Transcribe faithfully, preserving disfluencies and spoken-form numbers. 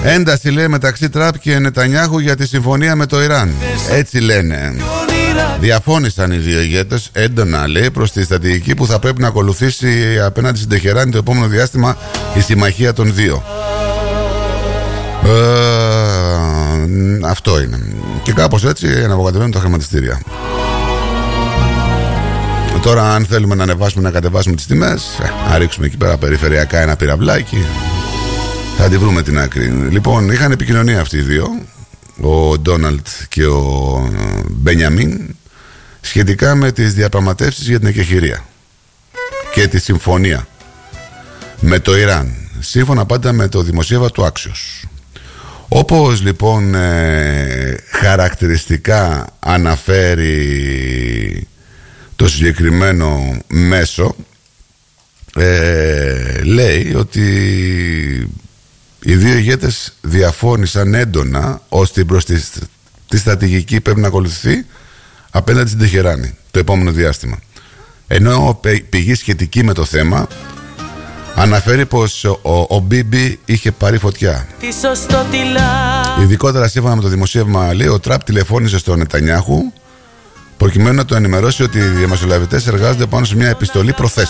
Ένταση λέει μεταξύ Τραμπ και Νετανιάχου για τη συμφωνία με το Ιράν. Έτσι λένε. Διαφώνησαν οι δύο ηγέτες έντονα, λέει, προς τη στρατηγική που θα πρέπει να ακολουθήσει απέναντι στην Τεχεράνη το επόμενο διάστημα η συμμαχία των δύο. Ε, αυτό είναι. Και κάπως έτσι αναβοκατεβαίνουν τα χρηματιστήρια. Τώρα αν θέλουμε να ανεβάσουμε, να κατεβάσουμε τις τιμές, να ρίξουμε εκεί πέρα περιφερειακά ένα πυραυλάκι, θα τη βρούμε την άκρη. Λοιπόν, είχαν επικοινωνία αυτοί οι δύο, ο Ντόναλντ και ο Μπενιαμίν, σχετικά με τις διαπραγματεύσεις για την εκεχηρία και τη συμφωνία με το Ιράν, σύμφωνα πάντα με το δημοσίευμα του Axios. Όπως λοιπόν ε, χαρακτηριστικά αναφέρει το συγκεκριμένο μέσο, ε, λέει ότι οι δύο ηγέτες διαφώνησαν έντονα ώστε προς τη, τη στρατηγική πρέπει να ακολουθηθεί απέναντι στην Τεχεράνη το επόμενο διάστημα. Ενώ πηγή σχετική με το θέμα αναφέρει πως ο, ο Μπίμπι είχε πάρει φωτιά. Ειδικότερα σύμφωνα με το δημοσίευμα, λέει, ο Τραμπ τηλεφώνησε στον Νετανιάχου προκειμένου να το ενημερώσει ότι οι διαμεσολαβητές εργάζονται πάνω σε μια επιστολή προθέσεων.